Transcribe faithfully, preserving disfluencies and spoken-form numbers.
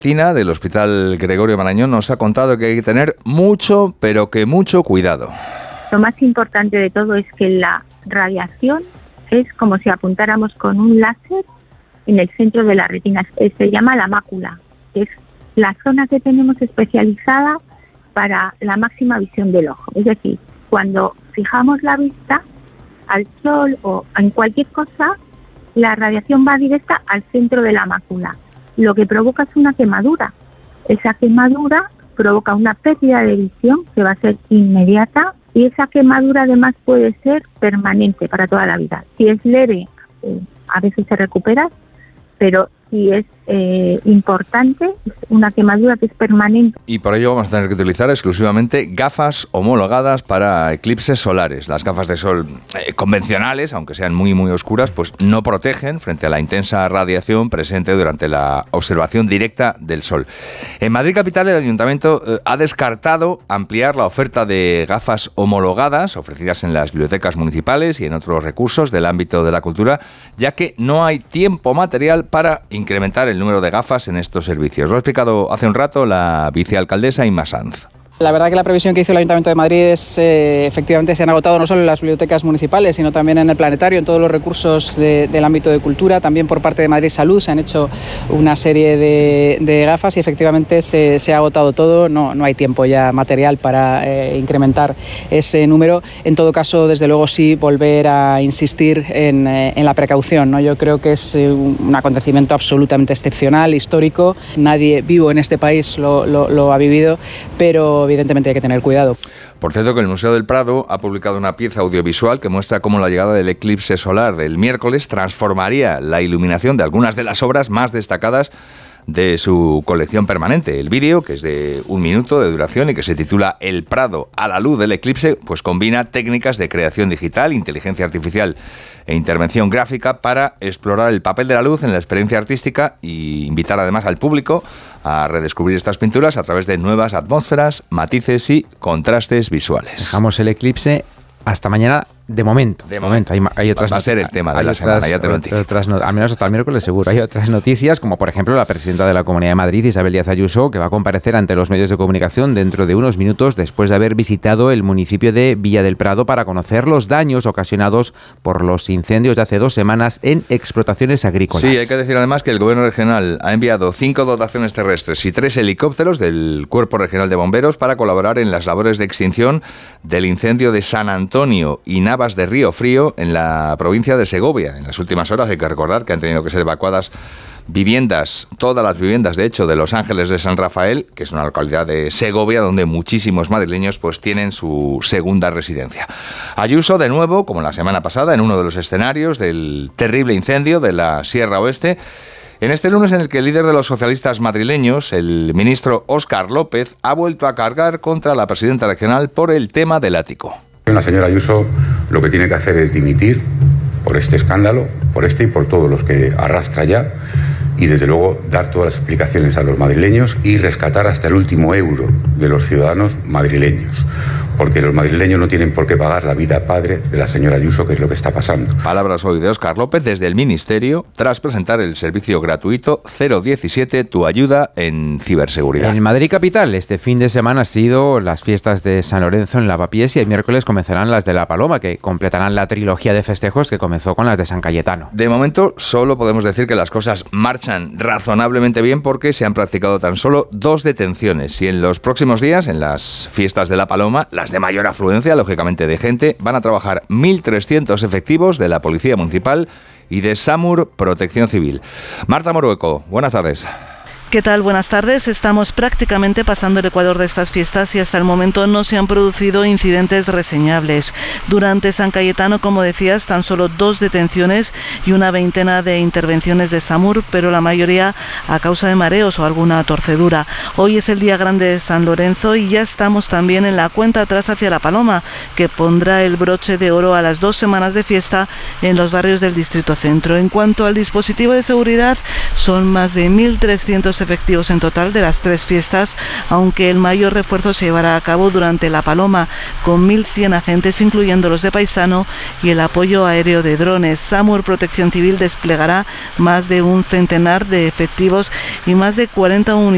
Tina, del Hospital Gregorio Marañón, nos ha contado que hay que tener mucho, pero que mucho cuidado. Lo más importante de todo es que la radiación es como si apuntáramos con un láser en el centro de la retina. Se llama la mácula, que es la zona que tenemos especializada para la máxima visión del ojo. Es decir, cuando fijamos la vista al sol o en cualquier cosa, la radiación va directa al centro de la mácula. Lo que provoca es una quemadura. Esa quemadura provoca una pérdida de visión que va a ser inmediata y esa quemadura además puede ser permanente para toda la vida. Si es leve, eh, a veces se recupera, pero si es eh, importante, es una quemadura que es permanente. Y por ello vamos a tener que utilizar exclusivamente gafas homologadas para eclipses solares. Las gafas de sol eh, convencionales, aunque sean muy muy oscuras, pues no protegen frente a la intensa radiación presente durante la observación directa del sol. En Madrid capital el Ayuntamiento eh, ha descartado ampliar la oferta de gafas homologadas ofrecidas en las bibliotecas municipales y en otros recursos del ámbito de la cultura, ya que no hay tiempo material para incrementar el número de gafas en estos servicios. Lo ha explicado hace un rato la vicealcaldesa Inma Sanz. La verdad que la previsión que hizo el Ayuntamiento de Madrid es, eh, efectivamente, se han agotado no solo en las bibliotecas municipales, sino también en el planetario, en todos los recursos de, del ámbito de cultura. También por parte de Madrid Salud se han hecho una serie de, de gafas y efectivamente se, se ha agotado todo. No, no hay tiempo ya material para eh, incrementar ese número. En todo caso, desde luego sí, volver a insistir en, eh, en la precaución, ¿no? Yo creo que es eh, un acontecimiento absolutamente excepcional, histórico. Nadie vivo en este país lo, lo, lo ha vivido, pero evidentemente hay que tener cuidado. Por cierto, que el Museo del Prado ha publicado una pieza audiovisual que muestra cómo la llegada del eclipse solar del miércoles transformaría la iluminación de algunas de las obras más destacadas de su colección permanente. El vídeo, que es de un minuto de duración y que se titula El Prado a la luz del eclipse, pues combina técnicas de creación digital, inteligencia artificial e intervención gráfica para explorar el papel de la luz en la experiencia artística y invitar además al público a redescubrir estas pinturas a través de nuevas atmósferas, matices y contrastes visuales. Dejamos el eclipse hasta mañana. De momento, de momento. Hay, hay otras va a ser el tema de la otras, semana, ya te lo anticipo. Otras, al menos hasta el miércoles seguro. Hay otras noticias, como por ejemplo la presidenta de la Comunidad de Madrid, Isabel Díaz Ayuso, que va a comparecer ante los medios de comunicación dentro de unos minutos después de haber visitado el municipio de Villa del Prado para conocer los daños ocasionados por los incendios de hace dos semanas en explotaciones agrícolas. Sí, hay que decir además que el Gobierno regional ha enviado cinco dotaciones terrestres y tres helicópteros del Cuerpo Regional de Bomberos para colaborar en las labores de extinción del incendio de San Antonio y Navas de Río Frío en la provincia de Segovia. En las últimas horas hay que recordar que han tenido que ser evacuadas viviendas, todas las viviendas de hecho de Los Ángeles de San Rafael, que es una localidad de Segovia donde muchísimos madrileños pues tienen su segunda residencia. Ayuso, de nuevo, como la semana pasada, en uno de los escenarios del terrible incendio de la Sierra Oeste, en este lunes en el que el líder de los socialistas madrileños, el ministro Óscar López, ha vuelto a cargar contra la presidenta regional por el tema del ático. La señora Ayuso lo que tiene que hacer es dimitir por este escándalo, por este y por todos los que arrastra ya, y desde luego dar todas las explicaciones a los madrileños y rescatar hasta el último euro de los ciudadanos madrileños, porque los madrileños no tienen por qué pagar la vida padre de la señora Ayuso, que es lo que está pasando. Palabras hoy de Óscar López desde el Ministerio tras presentar el servicio gratuito cero diecisiete, tu ayuda en ciberseguridad. En Madrid capital este fin de semana han sido las fiestas de San Lorenzo en Lavapiés y el miércoles comenzarán las de La Paloma, que completarán la trilogía de festejos que comenzó con las de San Cayetano. De momento solo podemos decir que las cosas marchan razonablemente bien porque se han practicado tan solo dos detenciones y en los próximos días, en las fiestas de La Paloma, las de mayor afluencia, lógicamente de gente, van a trabajar mil trescientos efectivos de la Policía Municipal y de SAMUR Protección Civil. Marta Morueco, buenas tardes. ¿Qué tal? Buenas tardes. Estamos prácticamente pasando el ecuador de estas fiestas y hasta el momento no se han producido incidentes reseñables. Durante San Cayetano, como decías, tan solo dos detenciones y una veintena de intervenciones de SAMUR, pero la mayoría a causa de mareos o alguna torcedura. Hoy es el día grande de San Lorenzo y ya estamos también en la cuenta atrás hacia La Paloma, que pondrá el broche de oro a las dos semanas de fiesta en los barrios del Distrito Centro. En cuanto al dispositivo de seguridad, son más de mil trescientos efectivos en total de las tres fiestas, aunque el mayor refuerzo se llevará a cabo durante La Paloma, con mil cien agentes, incluyendo los de paisano y el apoyo aéreo de drones. SAMUR Protección Civil desplegará más de un centenar de efectivos y más de cuarenta unidades